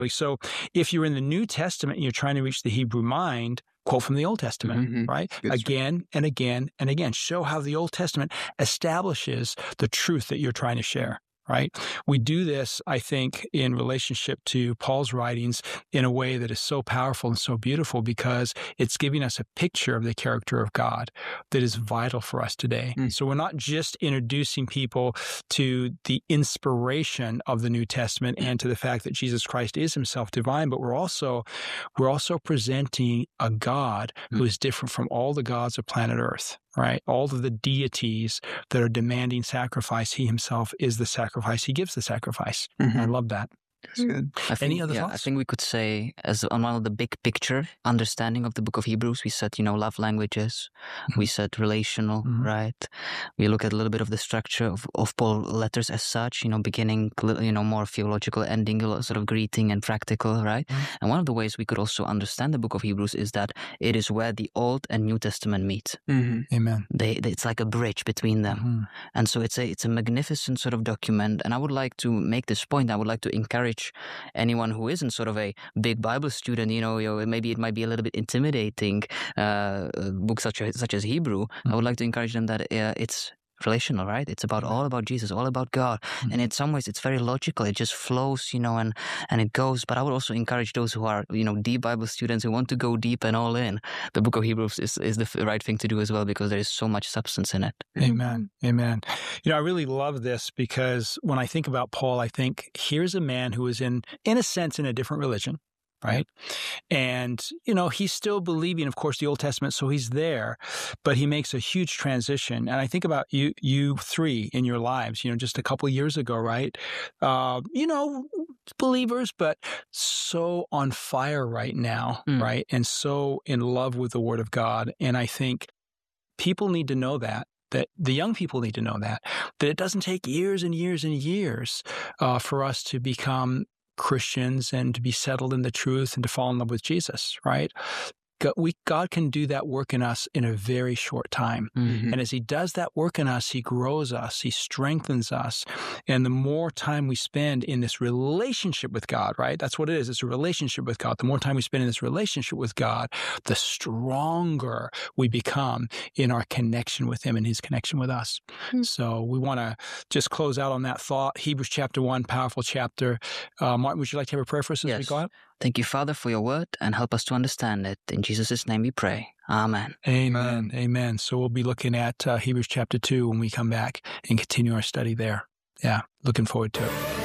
So if you're in the New Testament and you're trying to reach the Hebrew mind, quote from the Old Testament, right? Again and again and again. Show how the Old Testament establishes the truth that you're trying to share. Right? We do this, I think, in relationship to Paul's writings in a way that is so powerful and so beautiful because it's giving us a picture of the character of God that is vital for us today. So we're not just introducing people to the inspiration of the New Testament and to the fact that Jesus Christ is himself divine, but we're also presenting a God who is different from all the gods of planet Earth. Right? All of the deities that are demanding sacrifice, he himself is the sacrifice. He gives the sacrifice. I love that. That's good. Any other thoughts? I think we could say, as on one of the big picture understanding of the book of Hebrews, we said, love languages. We said relational, right? We look at a little bit of the structure of Paul's letters as such, beginning, more theological, ending sort of greeting and practical, right? And one of the ways we could also understand the book of Hebrews is that it is where the Old and New Testament meet. Amen. It's like a bridge between them. And so it's a magnificent sort of document. And I would like to make this point. I would like to encourage anyone who isn't sort of a big Bible student, maybe it might be a little bit intimidating, books such as Hebrew. I would like to encourage them that it's relational, right? It's all about Jesus, all about God. And in some ways, it's very logical. It just flows, and it goes. But I would also encourage those who are, deep Bible students who want to go deep and all in. The book of Hebrews is the right thing to do as well because there is so much substance in it. Amen. Amen. I really love this because when I think about Paul, I think here's a man who is in a sense, in a different religion. Right. And, he's still believing, of course, the Old Testament. So he's there, but he makes a huge transition. And I think about you three in your lives, just a couple of years ago, right? Believers, but so on fire right now, right? And so in love with the Word of God. And I think people need to know that the young people need to know that it doesn't take years and years and years for us to become Christians and to be settled in the truth and to fall in love with Jesus, right? God can do that work in us in a very short time. And as he does that work in us, he grows us, he strengthens us. And the more time we spend in this relationship with God, right? That's what it is. It's a relationship with God. The more time we spend in this relationship with God, the stronger we become in our connection with him and his connection with us. So we want to just close out on that thought. Hebrews chapter 1, powerful chapter. Martin, would you like to have a prayer for us as we go out? Thank you, Father, for your word and help us to understand it. In Jesus' name we pray. Amen. Amen. Amen. So we'll be looking at Hebrews chapter 2 when we come back and continue our study there. Yeah, looking forward to it.